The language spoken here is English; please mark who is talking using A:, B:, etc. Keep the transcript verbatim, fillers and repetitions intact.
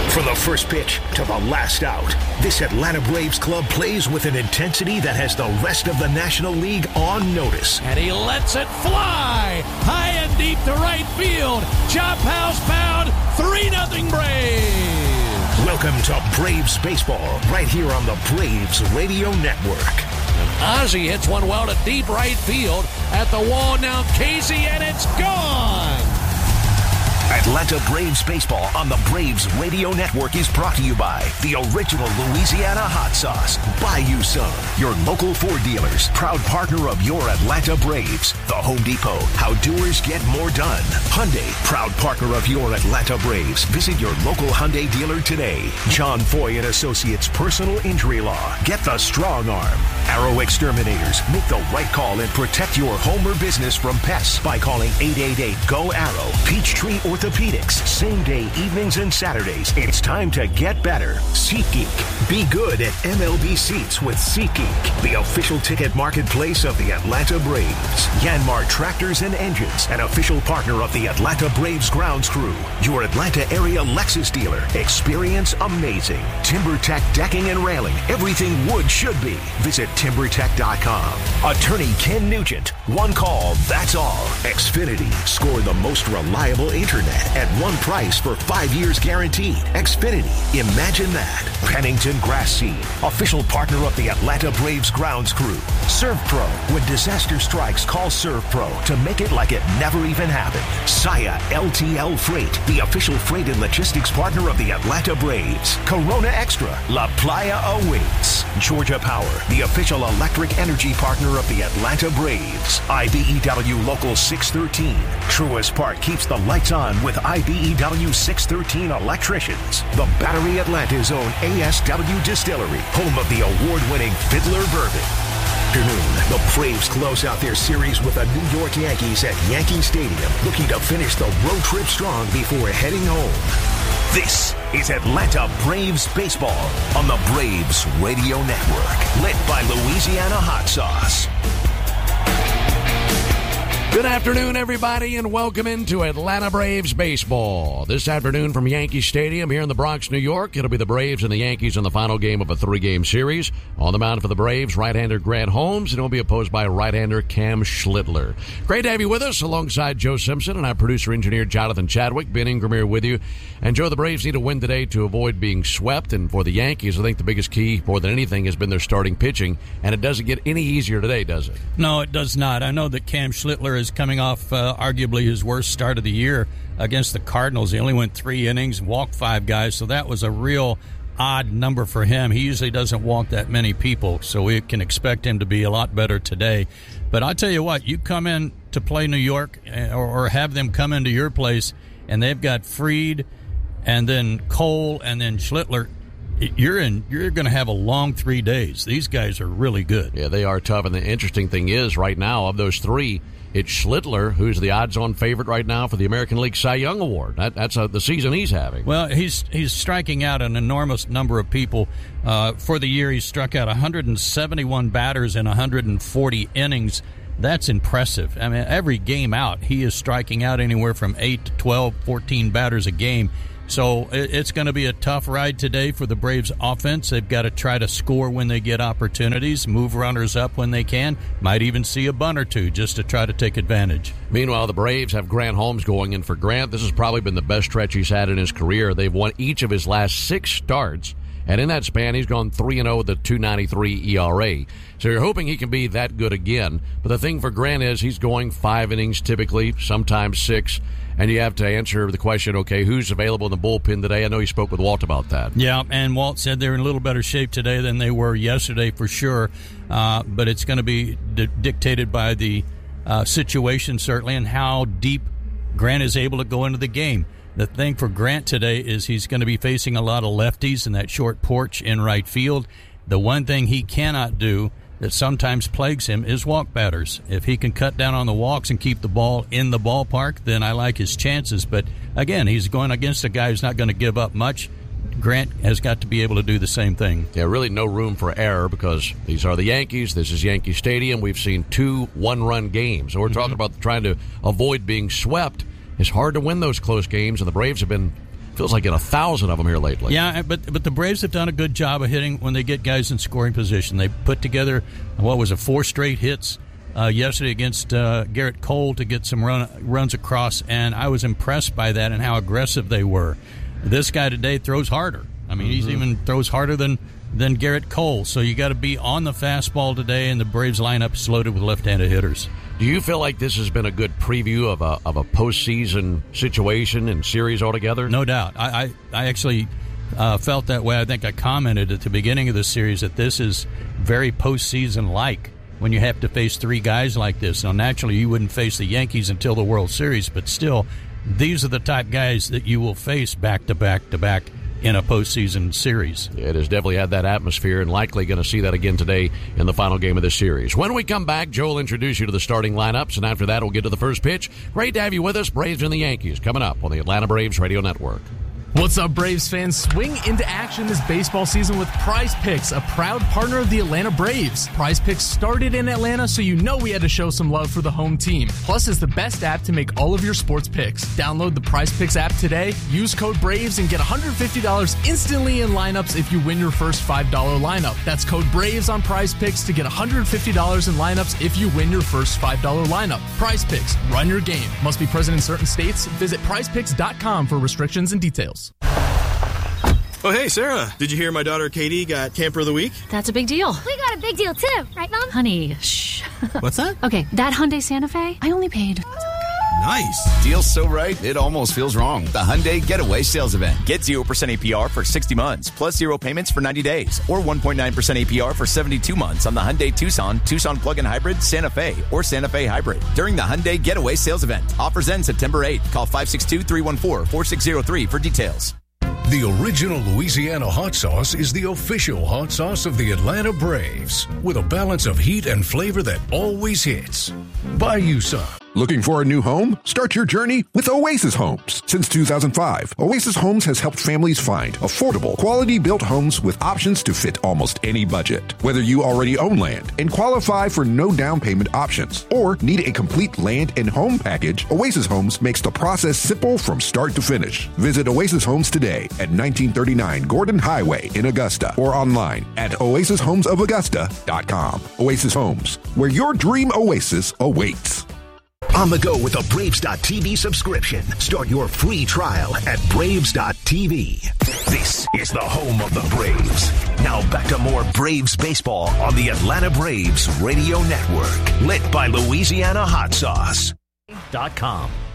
A: From the first pitch to the last out, this Atlanta Braves club plays with an intensity that has the rest of the National League on notice.
B: And he lets it fly high and deep to right field. Chop house pound, three nothing Braves.
A: Welcome to Braves Baseball, right here on the Braves Radio Network.
B: Ozzie hits one well to deep right field. At the wall now, Casey, and it's gone.
A: Atlanta Braves Baseball on the Braves Radio Network is brought to you by the original Louisiana hot sauce, Bayou Sun, your local Ford dealers, proud partner of your Atlanta Braves. The Home Depot, how doers get more done. Hyundai, proud partner of your Atlanta Braves. Visit your local Hyundai dealer today. John Foy and Associates Personal Injury Law. Get the strong arm. Arrow Exterminators, make the right call and protect your home or business from pests by calling eight eight eight, G O, ARROW. Peachtree Orthopedics, same day, evenings and Saturdays. It's time to get better. SeatGeek. Be good at M L B seats with SeatGeek, the official ticket marketplace of the Atlanta Braves. Yanmar Tractors and Engines, an official partner of the Atlanta Braves grounds crew. Your Atlanta area Lexus dealer. Experience amazing. TimberTech Decking and Railing. Everything wood should be. Visit timber tech dot com. Attorney Ken Nugent. One call, that's all. Xfinity. Score the most reliable internet at one price for five years guaranteed. Xfinity. Imagine that. Pennington Grass Seed. Official partner of the Atlanta Braves grounds crew. ServPro. When disaster strikes, call ServPro to make it like it never even happened. Saya L T L Freight. The official freight and logistics partner of the Atlanta Braves. Corona Extra. La Playa awaits. Georgia Power. The official electric energy partner of the Atlanta Braves. I B E W Local six thirteen. Truist Park keeps the lights on with I B E W six thirteen electricians. The Battery Atlanta's own A S W Distillery, home of the award-winning Fiddler Bourbon. Afternoon, the Braves close out their series with the New York Yankees at Yankee Stadium, looking to finish the road trip strong before heading home. This is Atlanta Braves Baseball on the Braves Radio Network, lit by Louisiana Hot Sauce.
B: Good afternoon, everybody, and welcome into Atlanta Braves Baseball. This afternoon from Yankee Stadium here in the Bronx, New York, it'll be the Braves and the Yankees in the final game of a three-game series. On the mound for the Braves, right-hander Grant Holmes, and he'll be opposed by right-hander Cam Schlittler. Great to have you with us alongside Joe Simpson and our producer-engineer Jonathan Chadwick. Ben Ingram here with you. And, Joe, the Braves need a win today to avoid being swept, and for the Yankees, I think the biggest key, more than anything, has been their starting pitching, and it doesn't get any easier today, does it?
C: No, it does not. I know that Cam Schlittler is coming off uh, arguably his worst start of the year against the Cardinals. He only went three innings, walked five guys, so that was a real odd number for him. He usually doesn't walk that many people, so we can expect him to be a lot better today. But I'll tell you what, you come in to play New York or, or have them come into your place, and they've got Fried and then Cole and then Schlittler. You're in. You're going to have a long three days. These guys are really good.
B: Yeah, they are tough. And the interesting thing is, right now, of those three, it's Schlittler who's the odds-on favorite right now for the American League Cy Young Award. That, that's uh, the season he's having.
C: Well, he's he's striking out an enormous number of people. Uh, for the year, he struck out one hundred seventy-one batters in one hundred forty innings. That's impressive. I mean, every game out, he is striking out anywhere from eight to twelve, fourteen batters a game. So it's going to be a tough ride today for the Braves offense. They've got to try to score when they get opportunities, move runners up when they can, might even see a bunt or two just to try to take advantage.
B: Meanwhile, the Braves have Grant Holmes going in for Grant. This has probably been the best stretch he's had in his career. They've won each of his last six starts, and in that span, he's gone three and oh with a two ninety-three E R A. So you're hoping he can be that good again. But the thing for Grant is he's going five innings typically, sometimes six. And you have to answer the question, okay, who's available in the bullpen today? I know you spoke with Walt about that.
C: Yeah, and Walt said they're in a little better shape today than they were yesterday for sure. Uh, but it's going to be di- dictated by the uh, situation, certainly, and how deep Grant is able to go into the game. The thing for Grant today is he's going to be facing a lot of lefties in that short porch in right field. The one thing he cannot do that sometimes plagues him is walk batters. If he can cut down on the walks and keep the ball in the ballpark, then I like his chances. But, again, he's going against a guy who's not going to give up much. Grant has got to be able to do the same thing.
B: Yeah, really no room for error because these are the Yankees. This is Yankee Stadium. We've seen two one-run games. So we're mm-hmm. talking about trying to avoid being swept. It's hard to win those close games, and the Braves have been feels like in a thousand of them here lately.
C: Yeah, but but the Braves have done a good job of hitting when they get guys in scoring position. They put together, what was it, four straight hits uh, yesterday against uh, Garrett Cole to get some run, runs across, and I was impressed by that and how aggressive they were. This guy today throws harder. I mean, mm-hmm. he's even throws harder than, than Garrett Cole. So you got to be on the fastball today, and the Braves lineup is loaded with left-handed hitters.
B: Do you feel like this has been a good preview of a of a postseason situation and series altogether?
C: No doubt. I I, I actually uh, felt that way. I think I commented at the beginning of the series that this is very postseason-like when you have to face three guys like this. Now, naturally, you wouldn't face the Yankees until the World Series, but still, these are the type guys that you will face back-to-back-to-back in a postseason series.
B: It has definitely had that atmosphere and likely going to see that again today in the final game of this series. When we come back, Joe will introduce you to the starting lineups, and after that, we'll get to the first pitch. Great to have you with us. Braves and the Yankees coming up on the Atlanta Braves Radio Network.
D: What's up, Braves fans? Swing into action this baseball season with Prize Picks, a proud partner of the Atlanta Braves. Prize Picks started in Atlanta, so you know we had to show some love for the home team. Plus, it's the best app to make all of your sports picks. Download the Prize Picks app today, use code BRAVES, and get one hundred fifty dollars instantly in lineups if you win your first five dollars lineup. That's code BRAVES on Prize Picks to get one hundred fifty dollars in lineups if you win your first five dollars lineup. Prize Picks, run your game. Must be present in certain states. Visit prize picks dot com for restrictions and details.
E: Oh, hey, Sarah, did you hear my daughter Katie got Camper of the Week?
F: That's a big deal.
G: We got a big deal, too. Right, Mom?
F: Honey, shh.
E: What's that?
F: Okay, that Hyundai Santa Fe, I only paid...
E: Nice.
H: Deal's so right, it almost feels wrong. The Hyundai Getaway Sales Event. Get zero percent A P R for sixty months, plus zero payments for ninety days, or one point nine percent A P R for seventy-two months on the Hyundai Tucson, Tucson Plug-in Hybrid, Santa Fe, or Santa Fe Hybrid during the Hyundai Getaway Sales Event. Offers end September eighth. Call five six two, three one four, four six zero three for details.
I: The original Louisiana hot sauce is the official hot sauce of the Atlanta Braves, with a balance of heat and flavor that always hits. Buy you some.
J: Looking for a new home? Start your journey with Oasis Homes. Since two thousand five, Oasis Homes has helped families find affordable, quality-built homes with options to fit almost any budget. Whether you already own land and qualify for no down payment options, or need a complete land and home package, Oasis Homes makes the process simple from start to finish. Visit Oasis Homes today at nineteen thirty-nine Gordon Highway in Augusta, or online at oasis homes of augusta dot com. Oasis Homes, where your dream oasis awaits.
A: On the go with a Braves dot T V subscription. Start your free trial at Braves dot T V. This is the home of the Braves. Now back to more Braves baseball on the Atlanta Braves Radio Network. Lit by Louisiana Hot Sauce.
K: Dot com.